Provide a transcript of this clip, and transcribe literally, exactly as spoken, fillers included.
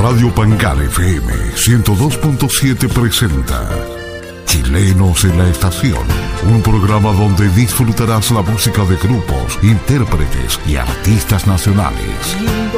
Radio Pangal F M ciento dos punto siete presenta Chilenos en la Estación, un programa donde disfrutarás la música de grupos, intérpretes y artistas nacionales.